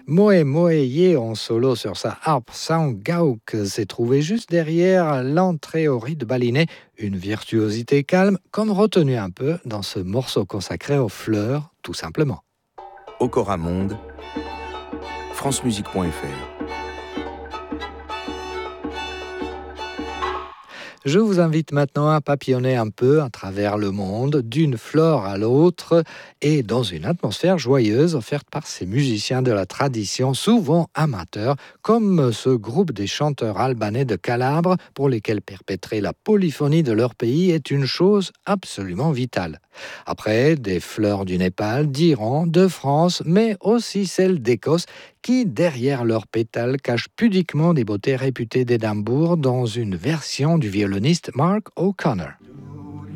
Moe Moe Ye en solo sur sa harpe Sound Gauk s'est trouvé juste derrière l'entrée au rite baliné, une virtuosité calme comme retenue un peu dans ce morceau consacré aux fleurs, tout simplement. Okora Monde, francemusique.fr. Je vous invite maintenant à papillonner un peu à travers le monde, d'une flore à l'autre, et dans une atmosphère joyeuse offerte par ces musiciens de la tradition, souvent amateurs, comme ce groupe des chanteurs albanais de Calabre, pour lesquels perpétrer la polyphonie de leur pays est une chose absolument vitale. Après, des fleurs du Népal, d'Iran, de France, mais aussi celles d'Écosse, qui, derrière leurs pétales, cachent pudiquement des beautés réputées d'Édimbourg dans une version du violoniste Mark O'Connor.